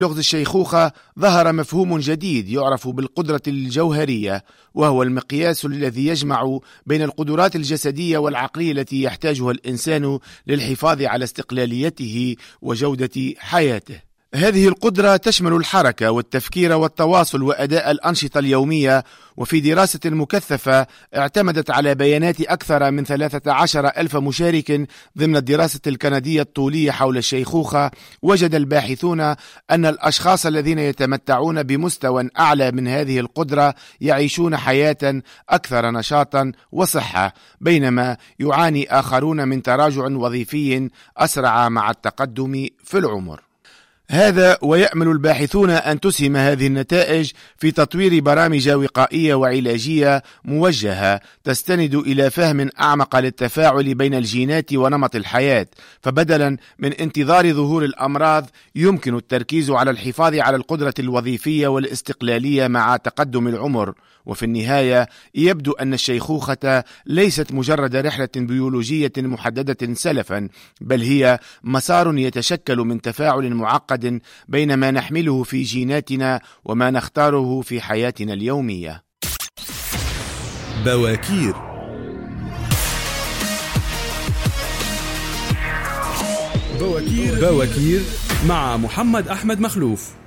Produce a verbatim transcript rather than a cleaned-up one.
لغز الشيخوخة ظهر مفهوم جديد يعرف بالقدرة الجوهرية، وهو المقياس الذي يجمع بين القدرات الجسدية والعقلية التي يحتاجها الإنسان للحفاظ على استقلاليته وجودة حياته. هذه القدرة تشمل الحركة والتفكير والتواصل وأداء الأنشطة اليومية، وفي دراسة مكثفة اعتمدت على بيانات أكثر من ثلاثة عشر ألف مشارك ضمن الدراسة الكندية الطولية حول الشيخوخة، وجد الباحثون أن الأشخاص الذين يتمتعون بمستوى أعلى من هذه القدرة يعيشون حياة أكثر نشاطا وصحة، بينما يعاني آخرون من تراجع وظيفي أسرع مع التقدم في العمر. هذا ويأمل الباحثون أن تسهم هذه النتائج في تطوير برامج وقائية وعلاجية موجهة تستند إلى فهم أعمق للتفاعل بين الجينات ونمط الحياة، فبدلا من انتظار ظهور الأمراض يمكن التركيز على الحفاظ على القدرة الوظيفية والاستقلالية مع تقدم العمر. وفي النهاية يبدو أن الشيخوخة ليست مجرد رحلة بيولوجية محددة سلفا، بل هي مسار يتشكل من تفاعل معقد بين ما نحمله في جيناتنا وما نختاره في حياتنا اليومية. بواكير بواكير بواكير مع محمد أحمد مخلوف.